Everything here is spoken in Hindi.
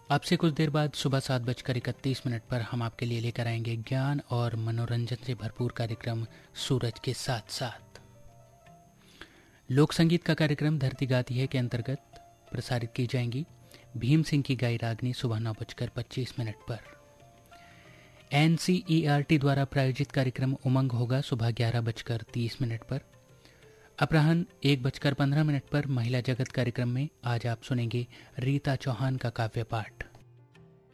आपसे कुछ देर बाद सुबह 7:31 पर हम आपके लिए लेकर आएंगे ज्ञान और मनोरंजन से भरपूर कार्यक्रम सूरज के साथ साथ। लोक संगीत का कार्यक्रम धरती गाती है के अंतर्गत प्रसारित की जाएंगी भीम सिंह की गाई रागनी सुबह 9:25 पर। NCERT द्वारा प्रायोजित कार्यक्रम उमंग होगा सुबह 11:30 पर। अपराह्न 1:15 पर महिला जगत कार्यक्रम में आज आप सुनेंगे रीता चौहान का काव्य पाठ।